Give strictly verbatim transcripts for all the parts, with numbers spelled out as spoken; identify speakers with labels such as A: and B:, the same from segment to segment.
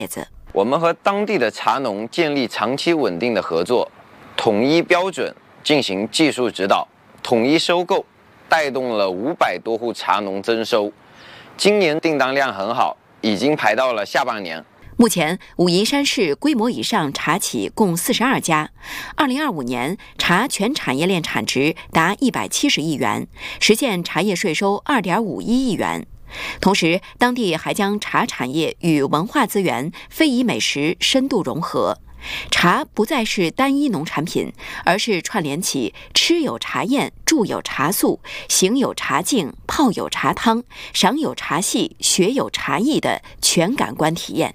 A: 我们和当地的茶农建立长期稳定的合作，统一标准进行技术指导，统一收购，带动了五百多户茶农增收。今年订单量很好，已经排到了下半年。
B: 目前，武夷山市规模以上茶企共四十二家。二零二五年，茶全产业链产值达一百七十亿元，实现茶叶税收二点五一亿元。同时，当地还将茶产业与文化资源、非遗美食深度融合。茶不再是单一农产品，而是串联起吃有茶宴、住有茶宿、行有茶敬、泡有茶汤、赏有茶戏、学有茶艺的全感官体验。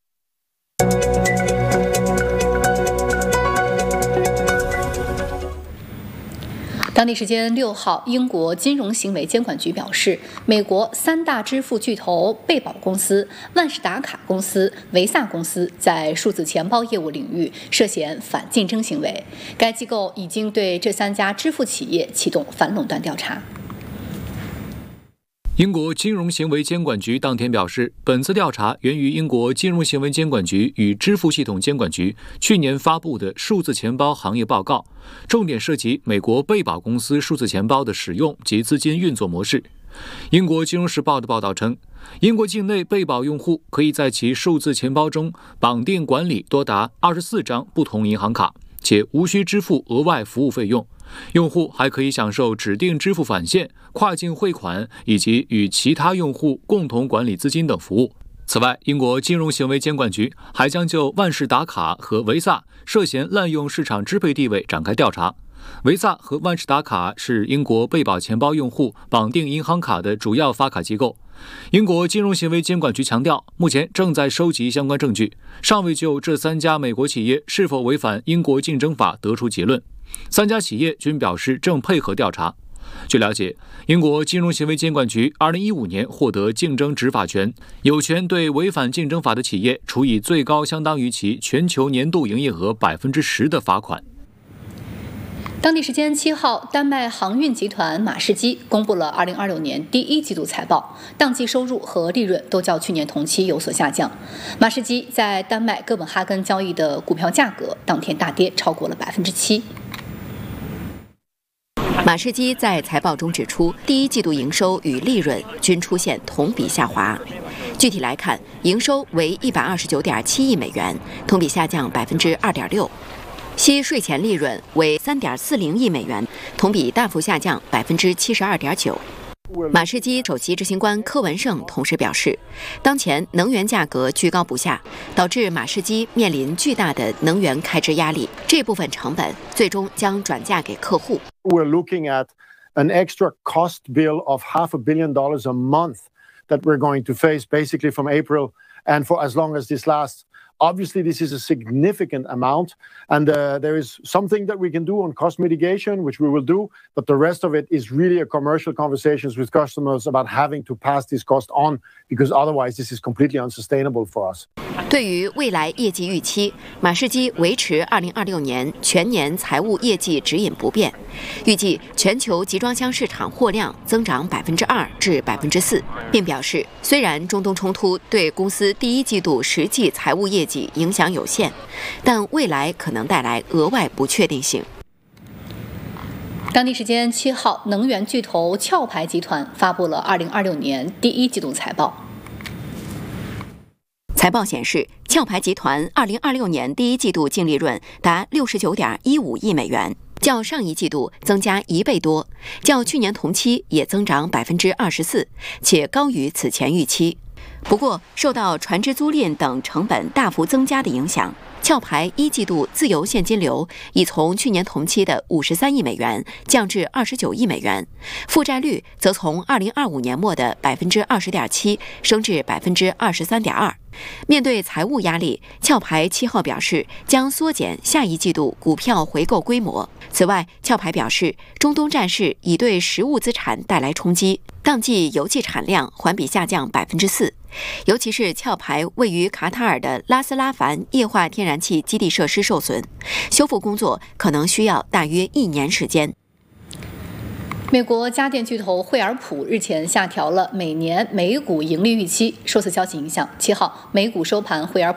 C: 当地时间六号，英国金融行为监管局表示，美国三大支付巨头贝宝公司、万事达卡公司、维萨公司在数字钱包业务领域涉嫌反竞争行为。该机构已经对这三家支付企业启动反垄断调查。
D: 英国金融行为监管局当天表示，本次调查源于英国金融行为监管局与支付系统监管局去年发布的数字钱包行业报告，重点涉及美国贝宝公司数字钱包的使用及资金运作模式。英国金融时报的报道称，英国境内贝宝用户可以在其数字钱包中绑定管理多达二十四张不同银行卡，且无需支付额外服务费用。用户还可以享受指定支付返现、跨境汇款以及与其他用户共同管理资金等服务。此外，英国金融行为监管局还将就万事达卡和维萨涉嫌滥用市场支配地位展开调查。维萨和万事达卡是英国贝宝钱包用户绑定银行卡的主要发卡机构。英国金融行为监管局强调，目前正在收集相关证据，尚未就这三家美国企业是否违反英国竞争法得出结论。三家企业均表示正配合调查。据了解，英国金融行为监管局二零一五年获得竞争执法权，有权对违反竞争法的企业处以最高相当于其全球年度营业额百分之十的罚款。
C: 当地时间七号，丹麦航运集团马士基公布了二零二六年第一季度财报，当季收入和利润都较去年同期有所下降。马士基在丹麦哥本哈根交易的股票价格当天大跌超过了百分之七。
B: 马士基在财报中指出，第一季度营收与利润均出现同比下滑。具体来看，营收为一百二十九点七亿美元，同比下降百分之二点六。息税前利润为三点四零亿美元，同比大幅下降百分之七十二点九。马士基首席执行官柯文胜同时表示，当前能源价格居高不下，导致马士基面临巨大的能源开支压力，这部分成本最终将转嫁给客户。
E: We're looking at an extra cost bill of half a billion dollars a month that we're going to face basically from April and for as long as this lasts. Obviously, this is a significant amount, and uh, there is something that we can do on cost mitigation, which we will do, but the rest of it is really a commercial conversations with customers about having to pass this cost on, because otherwise this is completely unsustainable for us.
B: 对于未来业绩预期，马士基维持二零二六年全年财务业绩指引不变，预计全球集装箱市场货量增长百分之二至百分之四，并表示，虽然中东冲突对公司第一季度实际财务业绩影响有限，但未来可能带来额外不确定性。
C: 当地时间七号，能源巨头壳牌集团发布了二零二六年第一季度财报。
B: 财报显示，壳牌集团二零二六年第一季度净利润达六十九点一五亿美元，较上一季度增加一倍多，较去年同期也增长百分之二十四，且高于此前预期。不过，受到船只租赁等成本大幅增加的影响，壳牌一季度自由现金流已从去年同期的五十三亿美元降至二十九亿美元，负债率则从二零二五年末的百分之二十点七升至百分之二十三点二。面对财务压力，壳牌七号表示将缩减下一季度股票回购规模。此外，壳牌表示，中东战事已对实物资产带来冲击，当季油气产量环比下降百分之四，尤其是壳牌位于卡塔尔的拉斯拉凡液化天然气基地设施受损，修复工作可能需要大约一年时间。
C: 美国家电巨头惠而浦日前下调了每年每股盈利预期，受此消息影响，七号美股收盘，惠而浦